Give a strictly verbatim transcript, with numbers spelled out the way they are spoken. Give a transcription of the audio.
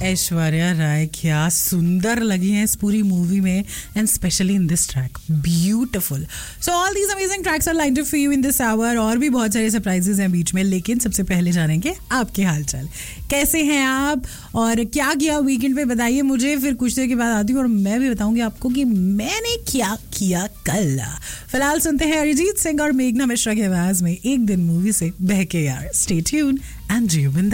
ऐश्वर्या राय क्या सुंदर लगी हैं इस पूरी मूवी में, and specially in this track, beautiful. So all these amazing tracks are lined up for you in this our. और भी बहुत सारे सरप्राइजेस हैं बीच में, लेकिन सबसे पहले जानेंगे आपके हालचाल. कैसे हैं आप और क्या किया वीकेंड पे, बताइए मुझे. फिर कुछ देर के बाद आती हूँ और मैं भी बताऊंगी आपको कि मैंने क्या किया कल. फिलहाल सुनते हैं अरिजीत सिंह और मेघना मिश्रा की आवाज में एक दिन मूवी से बहके यार. स्टे ट्यून्ड एंड जियो बिंदास.